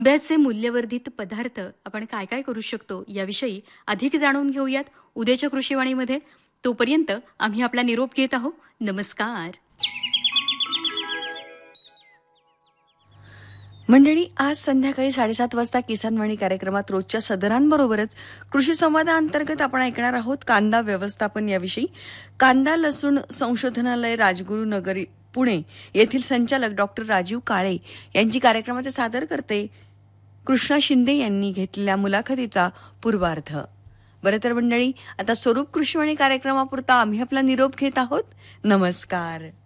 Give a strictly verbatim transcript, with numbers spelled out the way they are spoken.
आंब्याचे मूल्यवर्धित पदार्थ आपण काय काय करू शकतो याविषयी अधिक जाणून घेऊयात उद्याच्या कृषीवाणीमध्ये. तोपर्यंत आम्ही आपला निरोप घेत आहोत. नमस्कार. मंडळी, आज संध्याकाळी साडेसात वाजता किसानवाणी कार्यक्रमात रोजच्या सदरांबरोबरच कृषी संवादाअंतर्गत आपण ऐकणार आहोत कांदा व्यवस्थापन याविषयी. कांदा लसूण संशोधनालय राजगुरुनगर पुणे येथील संचालक डॉक्टर राजीव काळे यांची कार्यक्रमाचे सादर करते कृष्णा शिंदे यांनी घेतलेल्या मुलाखतीचा पूर्वार्ध. बरं तर मंडळी, आता स्वरूप कृषीवाणी कार्यक्रमापुरता आम्ही आपला निरोप घेत आहोत. नमस्कार.